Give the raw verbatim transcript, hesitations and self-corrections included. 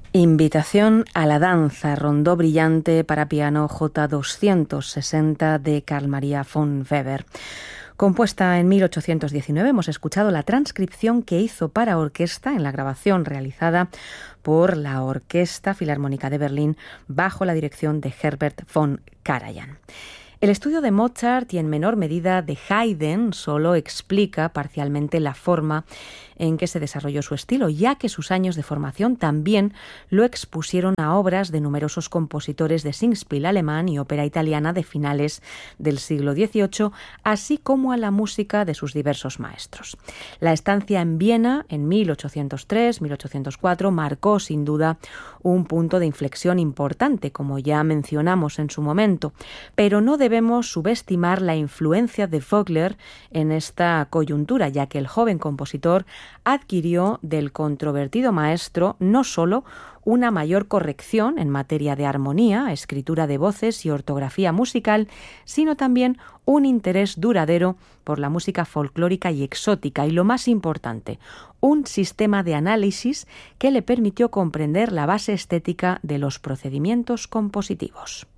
Invitación a la danza, rondó brillante para piano J doscientos sesenta de Carl Maria von Weber. Compuesta en mil ochocientos diecinueve, hemos escuchado la transcripción que hizo para orquesta en la grabación realizada por la Orquesta Filarmónica de Berlín bajo la dirección de Herbert von Karajan. El estudio de Mozart y en menor medida de Haydn solo explica parcialmente la forma en que se desarrolló su estilo, ya que sus años de formación también lo expusieron a obras de numerosos compositores de Singspiel alemán y ópera italiana de finales del siglo dieciocho, así como a la música de sus diversos maestros. La estancia en Viena en mil ochocientos tres a mil ochocientos cuatro marcó sin duda un punto de inflexión importante, como ya mencionamos en su momento, pero no debemos subestimar la influencia de Vogler en esta coyuntura, ya que el joven compositor adquirió del controvertido maestro no solo una mayor corrección en materia de armonía, escritura de voces y ortografía musical, sino también un interés duradero por la música folclórica y exótica y, lo más importante, un sistema de análisis que le permitió comprender la base estética de los procedimientos compositivos.